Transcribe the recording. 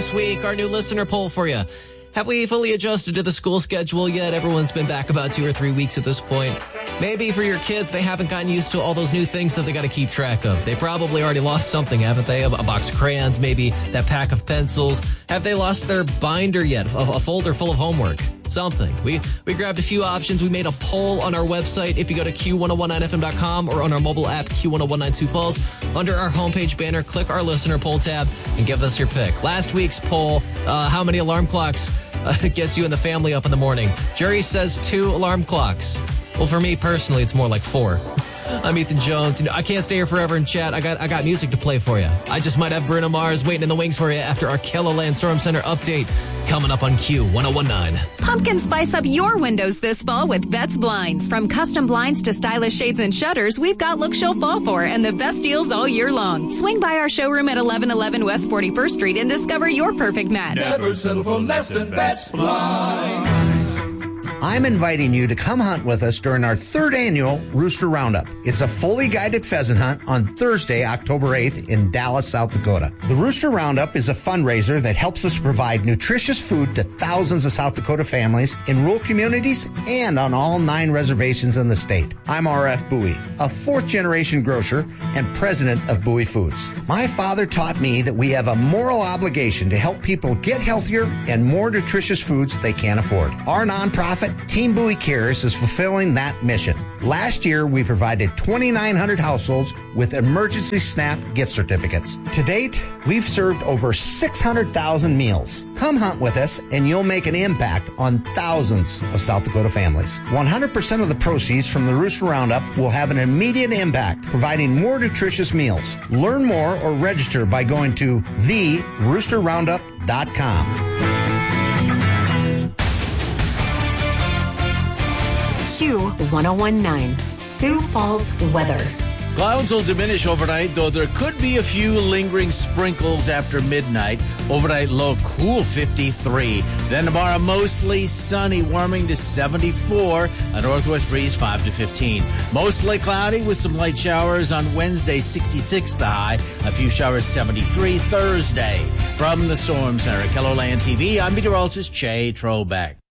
this week, our new listener poll for you. Have we fully adjusted to the school schedule yet? Everyone's been back about 2 or 3 weeks at this point. Maybe for your kids, they haven't gotten used to all those new things that they got to keep track of. They probably already lost something, haven't they? A box of crayons, maybe that pack of pencils. Have they lost their binder yet? A folder full of homework? Something. We grabbed a few options. We made a poll on our website. If you go to Q1019FM.com or on our mobile app, Q1019 Sioux Falls, under our homepage banner, click our listener poll tab and give us your pick. Last week's poll, how many alarm clocks gets you and the family up in the morning? Jerry says 2 alarm clocks. Well, for me personally, it's more like 4. I'm Ethan Jones. I can't stay here forever and chat. I got music to play for you. I just might have Bruno Mars waiting in the wings for you after our Kelloland Storm Center update coming up on Q1019. Pumpkin spice up your windows this fall with Betts Blinds. From custom blinds to stylish shades and shutters, we've got looks you'll fall for and the best deals all year long. Swing by our showroom at 1111 West 41st Street and discover your perfect match. Never settle for less than Betts Blinds. I'm inviting you to come hunt with us during our 3rd annual Rooster Roundup. It's a fully guided pheasant hunt on Thursday, October 8th in Dallas, South Dakota. The Rooster Roundup is a fundraiser that helps us provide nutritious food to thousands of South Dakota families in rural communities and on all 9 reservations in the state. I'm R.F. Bowie, a 4th-generation grocer and president of Bowie Foods. My father taught me that we have a moral obligation to help people get healthier and more nutritious foods they can't afford. Our nonprofit, Team Bowie Cares, is fulfilling that mission. Last year, we provided 2,900 households with emergency SNAP gift certificates. To date, we've served over 600,000 meals. Come hunt with us, and you'll make an impact on thousands of South Dakota families. 100% of the proceeds from the Rooster Roundup will have an immediate impact, providing more nutritious meals. Learn more or register by going to theroosterroundup.com. Q1019, Sioux Falls weather. Clouds will diminish overnight, though there could be a few lingering sprinkles after midnight. Overnight low, cool 53. Then tomorrow, mostly sunny, warming to 74. A northwest breeze, 5 to 15. Mostly cloudy with some light showers on Wednesday, 66 the high. A few showers, 73 Thursday. From the Storm Center, Kelloland TV, I'm meteorologist Jay Trobeck.